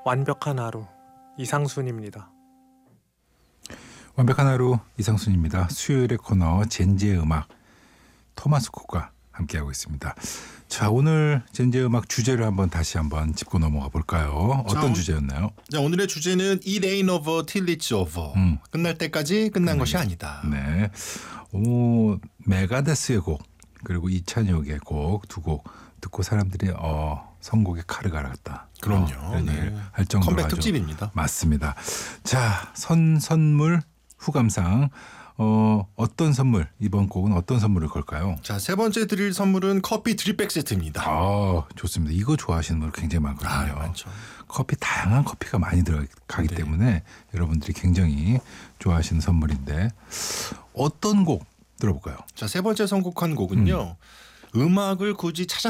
완벽한 하루 이상순입니다. 완벽한 하루 이상순입니다. 수요일의 코너 젠지의 음악 토마스 콕과 함께하고 있습니다. 자, 오늘 젠지의 음악 주제를 다시 한번 짚고 넘어가 볼까요? 어떤 주제였나요? 자, 오늘의 주제는 It ain't over till it's over. 끝날 때까지 끝난 것이 아니다. 네, 메가데스의 곡 그리고 이찬혁의 곡 두 곡 듣고 사람들이 선곡에 칼을 갈았다. 그럼요. 이런 얘기를 할 정도로 컴백 아주 특집입니다. 맞습니다. 자, 선물 후감상 어떤 선물, 이번 곡은 어떤 선물을 걸까요? 자, 세 번째 드릴 선물은 커피 드립백 세트입니다. 좋습니다. 이거 좋아하시는 분들 굉장히 많거든요. 많죠. 커피, 다양한 커피가 많이 들어가기 때문에 여러분들이 굉장히 좋아하시는 선물인데 어떤 곡 들어볼까요? 자, 세 번째 선곡한 곡은요. 음악을 굳이 찾아